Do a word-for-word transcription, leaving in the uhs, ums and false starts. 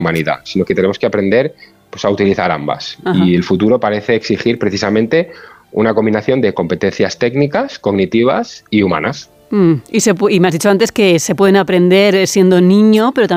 humanidad, sino que tenemos que aprender pues, a utilizar ambas. Ajá. Y el futuro parece exigir precisamente una combinación de competencias técnicas, cognitivas y humanas. Mm, y, se, y me has dicho antes que se pueden aprender siendo niño, pero también